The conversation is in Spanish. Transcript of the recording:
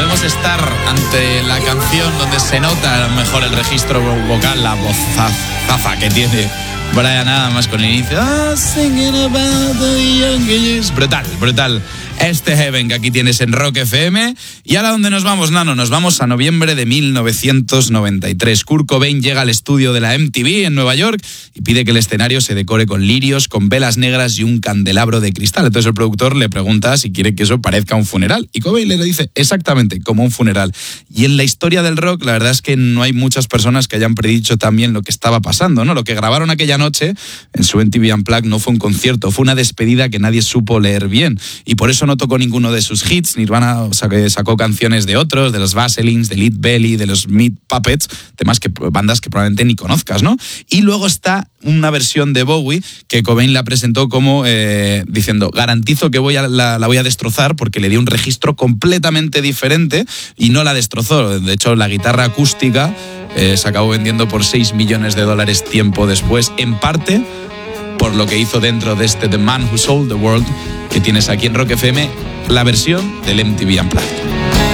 podemos estar ante la canción donde se nota mejor el registro vocal, la vozaza que tiene Bryan Adams con el inicio. Singing about the young years. Brutal. Este Heaven que aquí tienes en Rock FM. Y ahora, ¿dónde nos vamos, Nano? Nos vamos a noviembre de 1993. Kurt Cobain llega al estudio de la MTV en Nueva York y pide que el escenario se decore con lirios, con velas negras y un candelabro de cristal. Entonces el productor le pregunta si quiere que eso parezca un funeral. Y Cobain le dice exactamente como un funeral. Y en la historia del rock, la verdad es que no hay muchas personas que hayan predicho también lo que estaba pasando, ¿no? Lo que grabaron aquella noche en su MTV Unplugged no fue un concierto, fue una despedida que nadie supo leer bien. Y por eso no tocó ninguno de sus hits. Nirvana sacó canciones de otros, de los Vaselines, de Lead Belly, de los Meat Puppets, bandas que probablemente ni conozcas, ¿no? Y luego está una versión de Bowie que Cobain la presentó como diciendo, garantizo que la voy a destrozar, porque le dio un registro completamente diferente y no la destrozó. De hecho, la guitarra acústica se acabó vendiendo por $6 millones tiempo después, en parte por lo que hizo dentro de este The Man Who Sold the World, que tienes aquí en Rock FM, la versión del MTV Unplugged.